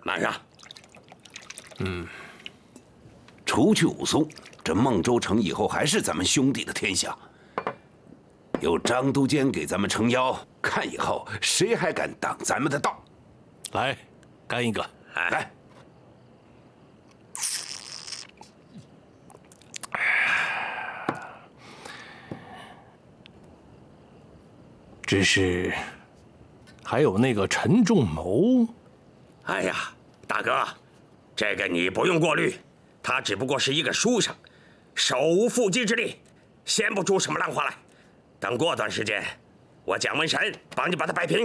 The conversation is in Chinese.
慢上。 除去武松，这孟州城以后还是咱们兄弟的天下。有张都监给咱们撑腰，看以后谁还敢挡咱们的道？ 来，干一个！ 来。 只是，还有那个陈仲谋。 哎呀，大哥，这个你不用过虑，他只不过是一个书生，手无缚鸡之力，掀不出什么浪花来。等过段时间，我蒋文神帮你把他摆平。